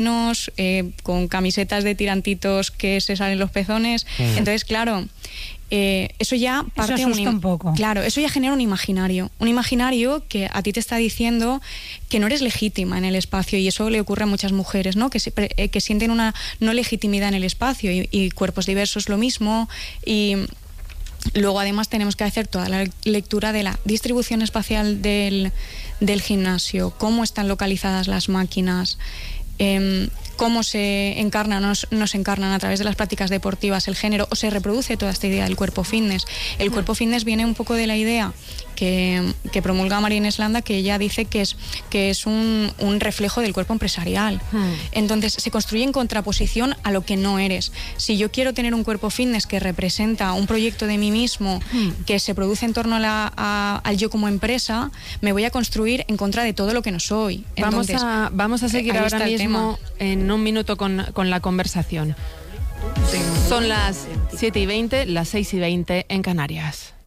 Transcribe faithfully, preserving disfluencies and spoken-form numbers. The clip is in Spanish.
eh, con camisetas de tirantitos que se salen los pezones. Mm. Entonces, claro, eh, eso ya parte eso asusta un, un poco. Claro, eso ya genera un imaginario. Un imaginario que a ti te está diciendo que no eres legítima en el espacio, y eso le ocurre a muchas mujeres, ¿no? Que, se, eh, que sienten una no legitimidad en el espacio, y, y cuerpos diversos lo mismo. Y luego además tenemos que hacer toda la lectura de la distribución espacial del, del gimnasio, cómo están localizadas las máquinas, eh, cómo se encarnan, nos, nos encarnan a través de las prácticas deportivas el género, o se reproduce toda esta idea del cuerpo fitness. El cuerpo fitness viene un poco de la idea que, que promulga María Landa, que ella dice que es, que es un, un reflejo del cuerpo empresarial. Hmm. Entonces se construye en contraposición a lo que no eres. Si yo quiero tener un cuerpo fitness que representa un proyecto de mí mismo, hmm. que se produce en torno a la, a, al yo como empresa, me voy a construir en contra de todo lo que no soy. Entonces, vamos, a, vamos a seguir ahora mismo en un minuto con, con la conversación. Son las siete y veinte, las seis y veinte en Canarias.